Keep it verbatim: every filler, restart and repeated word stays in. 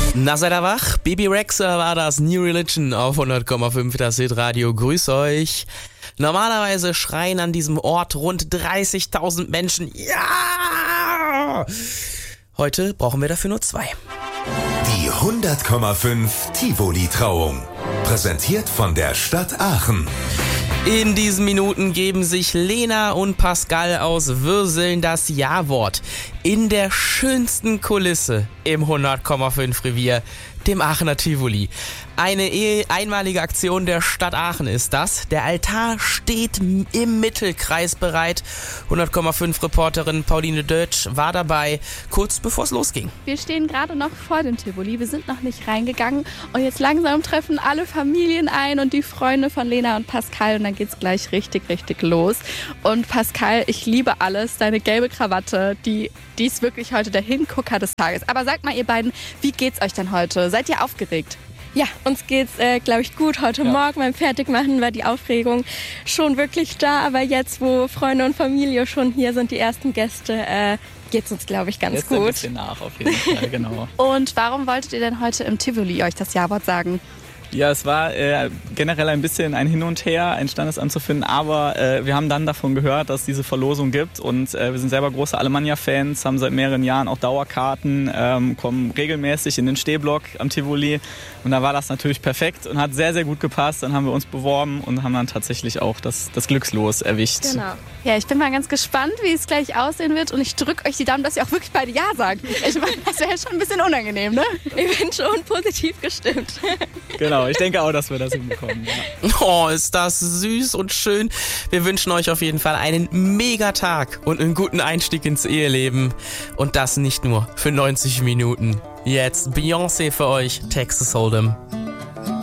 Na, seid ihr wach? Baby Rexha war das, New Religion auf hundert Komma fünf, das Hitradio. Grüß euch. Normalerweise schreien an diesem Ort rund dreißigtausend Menschen. Ja! Heute brauchen wir dafür nur zwei. Die hundert Komma fünf Tivoli-Trauung. Präsentiert von der Stadt Aachen. In diesen Minuten geben sich Lena und Pascal aus Würseln das Ja-Wort. In der schönsten Kulisse im hundert Komma fünf Revier, dem Aachener Tivoli. Eine einmalige Aktion der Stadt Aachen ist das. Der Altar steht im Mittelkreis bereit. hundert Komma fünf Reporterin Pauline Dötsch war dabei, kurz bevor es losging. Wir stehen gerade noch vor dem Tivoli, wir sind noch nicht reingegangen und jetzt langsam treffen alle Familien ein und die Freunde von Lena und Pascal und dann geht's gleich richtig, richtig los. Und Pascal, ich liebe alles, deine gelbe Krawatte, die, die ist wirklich heute der Hingucker des Tages. Aber sagt mal ihr beiden, wie geht's euch denn heute? Seid ihr aufgeregt? Ja, uns geht's, äh, glaube ich, gut. Heute ja. Morgen beim Fertigmachen war die Aufregung schon wirklich da. Aber jetzt, wo Freunde und Familie schon hier sind, die ersten Gäste, äh, geht's uns, glaube ich, ganz jetzt gut. Ein bisschen nach, auf jeden Fall, genau. Und warum wolltet ihr denn heute im Tivoli euch das Ja-Wort sagen? Ja, es war äh, generell ein bisschen ein Hin und Her, ein Standesamt zu finden, aber äh, wir haben dann davon gehört, dass es diese Verlosung gibt und äh, wir sind selber große Alemannia-Fans, haben seit mehreren Jahren auch Dauerkarten, ähm, kommen regelmäßig in den Stehblock am Tivoli und da war das natürlich perfekt und hat sehr, sehr gut gepasst. Dann haben wir uns beworben und haben dann tatsächlich auch das, das Glückslos erwischt. Genau. Ja, ich bin mal ganz gespannt, wie es gleich aussehen wird und ich drücke euch die Daumen, dass ihr auch wirklich beide Ja sagt. Ich meine, das wäre schon ein bisschen unangenehm, ne? Ich bin schon positiv gestimmt. Genau, ich denke auch, dass wir das hinbekommen. Ja. Oh, ist das süß und schön. Wir wünschen euch auf jeden Fall einen Megatag und einen guten Einstieg ins Eheleben. Und das nicht nur für neunzig Minuten. Jetzt Beyoncé für euch, Texas Hold'em.